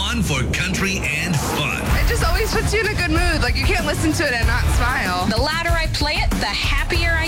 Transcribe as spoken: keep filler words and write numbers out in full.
on for country and fun. It just always puts you in a good mood. Like, you can't listen to it and not smile. The louder I play it, the happier I